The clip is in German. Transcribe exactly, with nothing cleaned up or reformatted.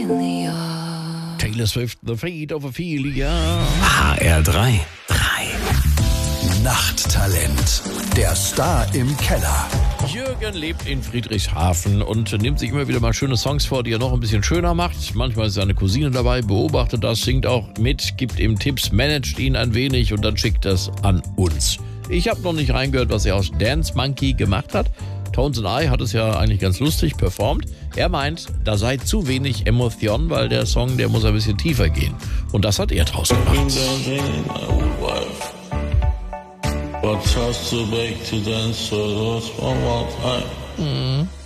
Taylor Swift, The Fate of Ophelia. H R drei. Nachttalent. Der Star im Keller. Jürgen lebt in Friedrichshafen und nimmt sich immer wieder mal schöne Songs vor, die er noch ein bisschen schöner macht. Manchmal ist seine Cousine dabei, beobachtet das, singt auch mit, gibt ihm Tipps, managt ihn ein wenig und dann schickt das an uns. Ich habe noch nicht reingehört, was er aus Dance Monkey gemacht hat. Tones and I hat es ja eigentlich ganz lustig performt. Er meint, da sei zu wenig Emotion, weil der Song, der muss ein bisschen tiefer gehen. Und das hat er draus gemacht. But just to beg to dance, so it was one more time.